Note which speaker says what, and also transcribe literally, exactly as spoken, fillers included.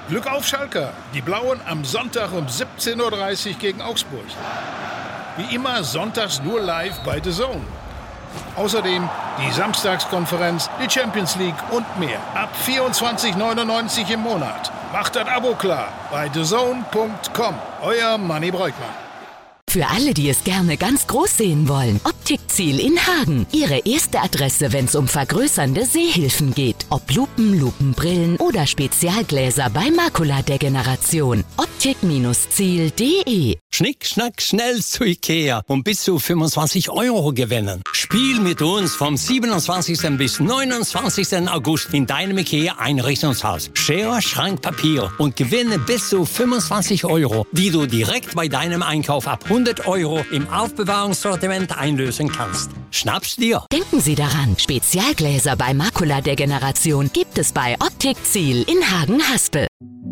Speaker 1: Glück auf Schalke. Die Blauen am Sonntag um siebzehn Uhr dreißig gegen Augsburg. Wie immer sonntags nur live bei The Zone. Außerdem die Samstagskonferenz, die Champions League und mehr. Ab vierundzwanzig neunundneunzig im Monat. Macht das Abo klar bei the zone punkt com. Euer Manni Breukmann.
Speaker 2: Für alle, die es gerne ganz groß sehen wollen. Optikziel in Hagen. Ihre erste Adresse, wenn es um vergrößernde Sehhilfen geht. Ob Lupen, Lupenbrillen oder Spezialgläser bei Makuladegeneration. Optik Ziel punkt de.
Speaker 3: Schnick, schnack, schnell zu Ikea und bis zu fünfundzwanzig Euro gewinnen. Spiel mit uns vom siebenundzwanzigsten bis neunundzwanzigsten August in deinem Ikea-Einrichtungshaus. Schere, Schrank, Papier und gewinne bis zu fünfundzwanzig Euro, die du direkt bei deinem Einkauf ab hundert Euro im Aufbewahrungssortiment einlösen kannst. Schnapp's dir.
Speaker 2: Denken Sie daran, Spezialgläser bei Makuladegeneration gibt es bei Optikziel in Hagen-Haspe.